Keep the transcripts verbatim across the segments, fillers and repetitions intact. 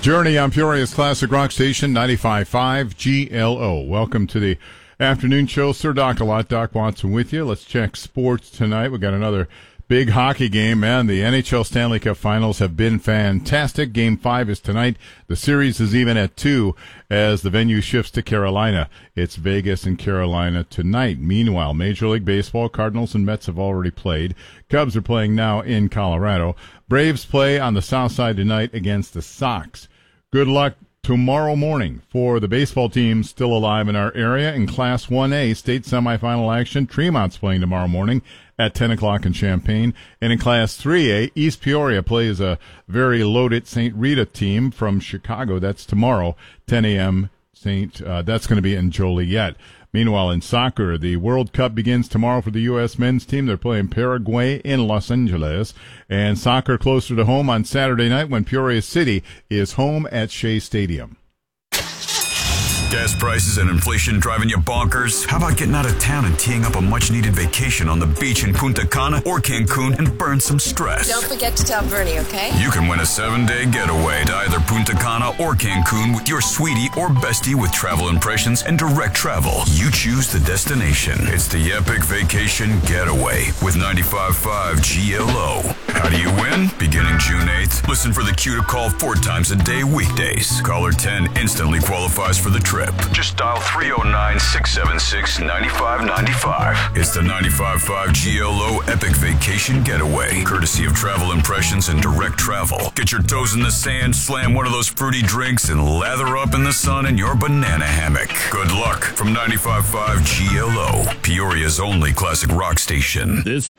Journey on Peoria's Classic Rock Station, ninety-five point five G L O. Welcome to the afternoon show. Sir Doc a lot, Doc Watson with you. Let's check sports tonight. We got another big hockey game, man. The N H L Stanley Cup Finals have been fantastic. Game five is tonight. The series is even at two as the venue shifts to Carolina. It's Vegas and Carolina tonight. Meanwhile, Major League Baseball, Cardinals and Mets have already played. Cubs are playing now in Colorado. Braves play on the south side tonight against the Sox. Good luck tomorrow morning for the baseball teams still alive in our area. In Class one A, state semifinal action, Tremont's playing tomorrow morning at ten o'clock in Champaign. And in Class three A, East Peoria plays a very loaded Saint Rita team from Chicago. That's tomorrow, ten a.m. Saint Uh, that's going to be in Joliet. Meanwhile, in soccer, the World Cup begins tomorrow for the U S men's team. They're playing Paraguay in Los Angeles. And soccer closer to home on Saturday night when Peoria City is home at Shea Stadium. Gas prices and inflation driving you bonkers? How about getting out of town and teeing up a much-needed vacation on the beach in Punta Cana or Cancun and burn some stress? Don't forget to tell Bernie, okay? You can win a seven-day getaway to either Punta Cana or Cancun with your sweetie or bestie with Travel Impressions and Direct Travel. You choose the destination. It's the Epic Vacation Getaway with ninety-five point five G L O. How do you win? Beginning June eighth, listen for the cue to call four times a day weekdays. Caller ten instantly qualifies for the trip. Just dial three oh nine, six seven six, nine five nine five. It's the ninety-five point five G L O Epic Vacation Getaway, courtesy of Travel Impressions and Direct Travel. Get your toes in the sand, slam one of those fruity drinks, and lather up in the sun in your banana hammock. Good luck from ninety-five point five G L O, Peoria's only classic rock station. This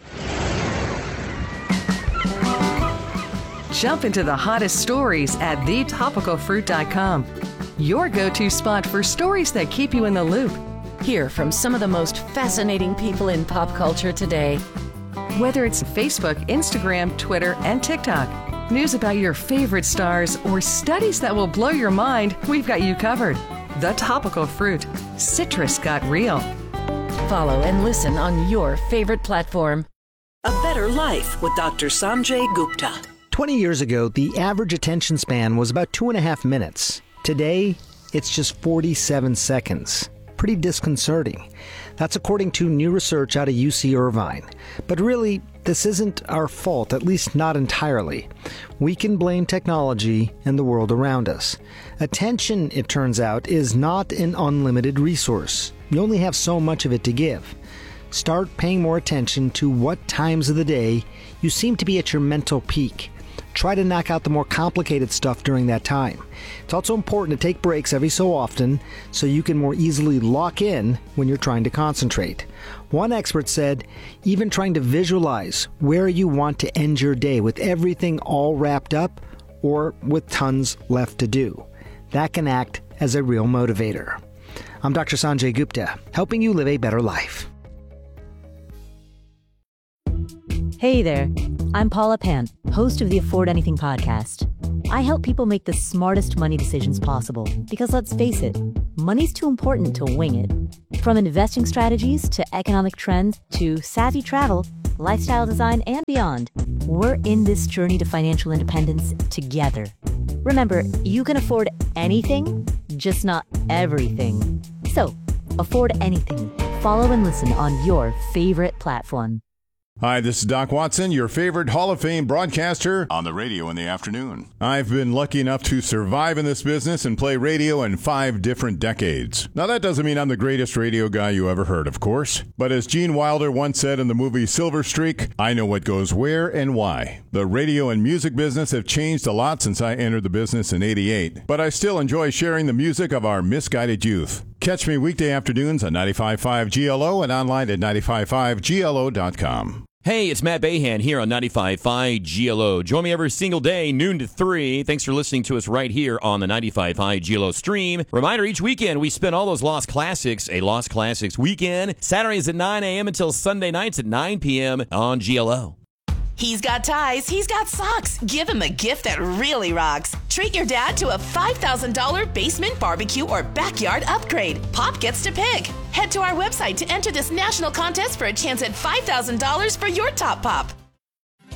Jump into the hottest stories at the topical fruit dot com. Your go-to spot for stories that keep you in the loop. Hear from some of the most fascinating people in pop culture today. Whether it's Facebook, Instagram, Twitter, and TikTok, news about your favorite stars, or studies that will blow your mind, we've got you covered. The Topical Fruit. Citrus got real. Follow and listen on your favorite platform. A Better Life with Doctor Sanjay Gupta. twenty years ago, the average attention span was about two and a half minutes. Today, it's just forty-seven seconds. Pretty disconcerting. That's according to new research out of U C Irvine. But really, this isn't our fault, at least not entirely. We can blame technology and the world around us. Attention, it turns out, is not an unlimited resource. You only have so much of it to give. Start paying more attention to what times of the day you seem to be at your mental peak. Try to knock out the more complicated stuff during that time. It's also important to take breaks every so often so you can more easily lock in when you're trying to concentrate. One expert said, even trying to visualize where you want to end your day with everything all wrapped up or with tons left to do. That can act as a real motivator. I'm Doctor Sanjay Gupta, helping you live a better life. Hey there, I'm Paula Pant, host of the Afford Anything podcast. I help people make the smartest money decisions possible because let's face it, money's too important to wing it. From investing strategies to economic trends to savvy travel, lifestyle design, and beyond, we're in this journey to financial independence together. Remember, you can afford anything, just not everything. So, afford anything. Follow and listen on your favorite platform. Hi, this is Doc Watson, your favorite Hall of Fame broadcaster on the radio in the afternoon. I've been lucky enough to survive in this business and play radio in five different decades. Now, that doesn't mean I'm the greatest radio guy you ever heard, of course. But as Gene Wilder once said in the movie Silver Streak, I know what goes where and why. The radio and music business have changed a lot since I entered the business in eighty-eight, but I still enjoy sharing the music of our misguided youth. Catch me weekday afternoons on ninety-five point five G L O and online at ninety-five point five G L O dot com. Hey, it's Matt Bahan here on ninety-five point five G L O. Join me every single day, noon to three. Thanks for listening to us right here on the ninety-five point five G L O stream. Reminder, each weekend we spin all those Lost Classics, a Lost Classics weekend. Saturdays at nine a.m. until Sunday nights at nine p.m. on G L O. He's got ties, he's got socks. Give him a gift that really rocks. Treat your dad to a five thousand dollars basement barbecue or backyard upgrade. Pop gets to pick. Head to our website to enter this national contest for a chance at five thousand dollars for your top pop.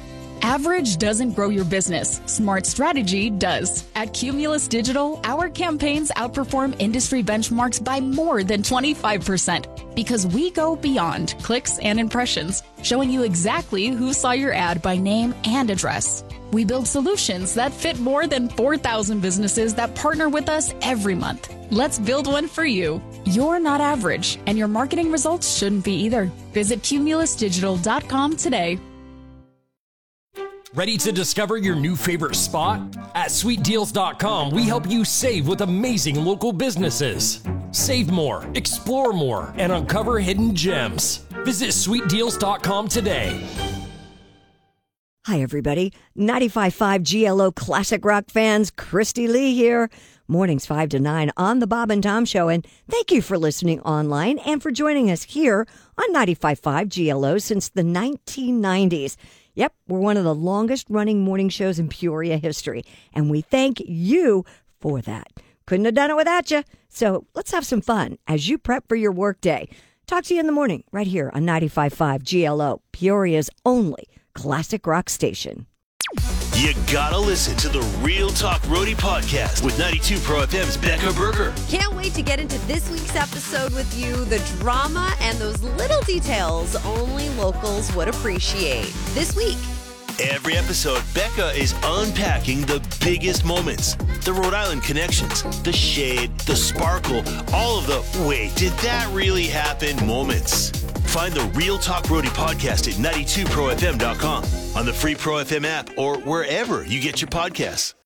Average doesn't grow your business. Smart strategy does. At Cumulus Digital, our campaigns outperform industry benchmarks by more than twenty-five percent because we go beyond clicks and impressions, showing you exactly who saw your ad by name and address. We build solutions that fit more than four thousand businesses that partner with us every month. Let's build one for you. You're not average, and your marketing results shouldn't be either. Visit cumulus digital dot com today. Ready to discover your new favorite spot? At sweet deals dot com, we help you save with amazing local businesses. Save more, explore more, and uncover hidden gems. Visit sweet deals dot com today. Hi, everybody. ninety-five point five G L O Classic Rock fans, Christy Lee here. Mornings five to nine on the Bob and Tom Show. And thank you for listening online and for joining us here on ninety-five point five G L O since the nineteen nineties. Yep, we're one of the longest running morning shows in Peoria history, and we thank you for that. Couldn't have done it without you. So let's have some fun as you prep for your workday. Talk to you in the morning right here on ninety-five point five G L O, Peoria's only classic rock station. You gotta listen to the Real Talk Roadie podcast with ninety-two Pro F M's Becca Berger. Can't wait to get into this week's episode with you. The drama and those little details only locals would appreciate. This week. Every episode, Becca is unpacking the biggest moments. The Rhode Island connections, the shade, the sparkle, all of the wait, did that really happen moments. Find the Real Talk Roadie podcast at ninety-two pro f m dot com, on the free Pro F M app, or wherever you get your podcasts.